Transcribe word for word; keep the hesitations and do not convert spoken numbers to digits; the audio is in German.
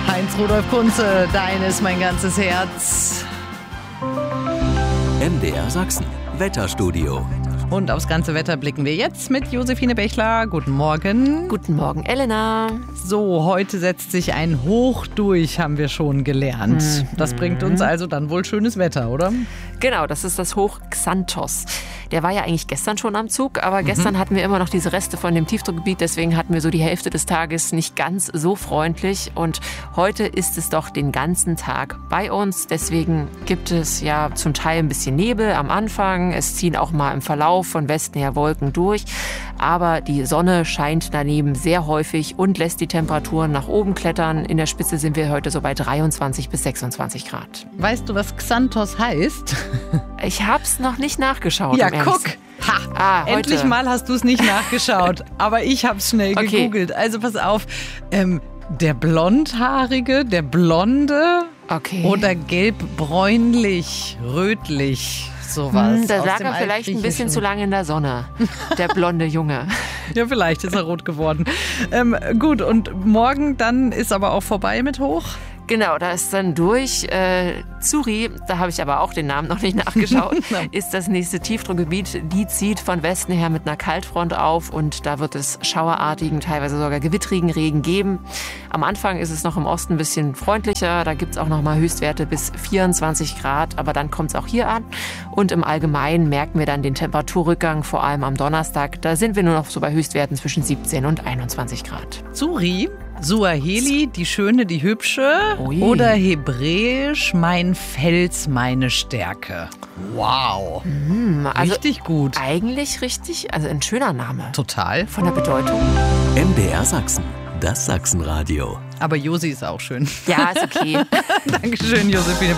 Heinz-Rudolf Kunze, dein ist mein ganzes Herz. M D R Sachsen, Wetterstudio. Und aufs ganze Wetter blicken wir jetzt mit Josephine Bechler. Guten Morgen. Guten Morgen, Elena. So, heute setzt sich ein Hoch durch, haben wir schon gelernt. Mhm. Das bringt uns also dann wohl schönes Wetter, oder? Genau, das ist das Hoch Xanthos. Der war ja eigentlich gestern schon am Zug, aber mhm. gestern hatten wir immer noch diese Reste von dem Tiefdruckgebiet. Deswegen hatten wir so die Hälfte des Tages nicht ganz so freundlich. Und heute ist es doch den ganzen Tag bei uns. Deswegen gibt es ja zum Teil ein bisschen Nebel am Anfang. Es ziehen auch mal im Verlauf von Westen her Wolken durch. Aber die Sonne scheint daneben sehr häufig und lässt die Temperaturen nach oben klettern. In der Spitze sind wir heute so bei dreiundzwanzig bis sechsundzwanzig Grad. Weißt du, was Xanthos heißt? Ich hab's noch nicht nachgeschaut. Ja, guck. Ha, ah, endlich mal hast du es nicht nachgeschaut. Aber ich hab's schnell okay. gegoogelt. Also pass auf, ähm, der Blondhaarige, der Blonde okay. oder gelb-bräunlich, rötlich. Sowas. Hm, da lag er vielleicht ein bisschen zu lange in der Sonne, der blonde Junge. Ja, vielleicht ist er rot geworden. Ähm, gut, und morgen dann ist aber auch vorbei mit Hoch? Genau, da ist dann durch. Äh, Zuri, da habe ich aber auch den Namen noch nicht nachgeschaut, ist das nächste Tiefdruckgebiet. Die zieht von Westen her mit einer Kaltfront auf und da wird es schauerartigen, teilweise sogar gewittrigen Regen geben. Am Anfang ist es noch im Osten ein bisschen freundlicher. Da gibt es auch noch mal Höchstwerte bis vierundzwanzig Grad, aber dann kommt es auch hier an. Und im Allgemeinen merken wir dann den Temperaturrückgang, vor allem am Donnerstag. Da sind wir nur noch so bei Höchstwerten zwischen siebzehn und einundzwanzig Grad. Zuri, Suaheli, die Schöne, die Hübsche. Ui. Oder Hebräisch, mein Fels, meine Stärke. Wow. Mm, also richtig gut. Eigentlich richtig, also ein schöner Name. Total. Von der Bedeutung. M D R Sachsen, das Sachsenradio. Aber Josi ist auch schön. Ja, ist okay. Dankeschön, Josephine.